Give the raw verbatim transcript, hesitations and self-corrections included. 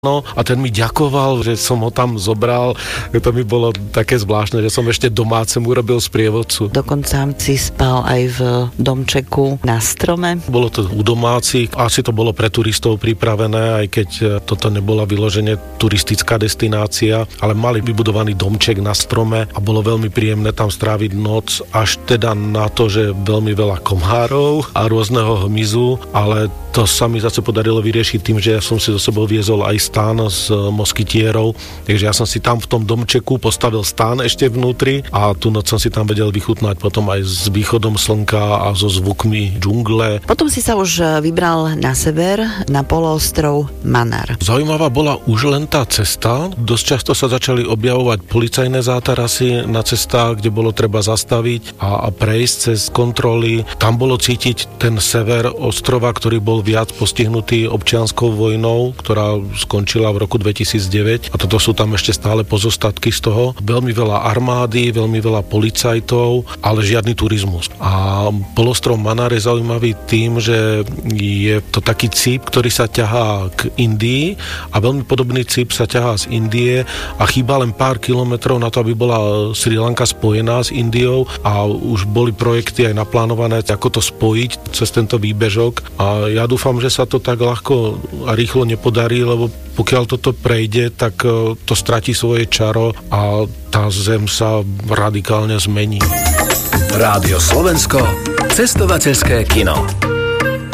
No a ten mi ďakoval, že som ho tam zobral. To mi bolo také zvláštne, že som ešte domácemu robil sprievodcu. Dokonca si spal aj v domčeku na strome. Bolo to u domácich, asi to bolo pre turistov pripravené, aj keď toto nebola vyložene turistická destinácia, ale mali vybudovaný domček na strome a bolo veľmi príjemné tam stráviť noc, až teda na to, že veľmi veľa komárov a rôzneho hmyzu, ale to sa mi zase podarilo vyriešiť tým, že ja som si so sebou viezol aj stán z moskytierov, takže ja som si tam v tom domčeku postavil stán ešte vnútri a tú noc som si tam vedel vychutnať potom aj s východom slnka a so zvukmi džungle. Potom si sa už vybral na sever, na poloostrov Mannar. Zaujímavá bola už len tá cesta. Dosť často sa začali objavovať policajné zátarasy na cestách, kde bolo treba zastaviť a, a prejsť cez kontroly. Tam bolo cítiť ten sever ostrova, ktorý bol viac postihnutý občianskou vojnou, ktorá skončila v roku dvetisícdeväť a toto sú tam ešte stále pozostatky z toho. Veľmi veľa armády, veľmi veľa policajtov, ale žiadny turizmus. A polostrov Mannar je zaujímavý tým, že je to taký cíp, ktorý sa ťahá k Indii a veľmi podobný cíp sa ťahá z Indie a chýba len pár kilometrov na to, aby bola Srí Lanka spojená s Indiou a už boli projekty aj naplánované, ako to spojiť cez tento výbežok a ja dúfam, že sa to tak ľahko a rýchlo nepodarí, lebo pokiaľ toto prejde, tak to stratí svoje čaro a tá zem sa radikálne zmení. Rádio Slovensko, cestovateľské kino.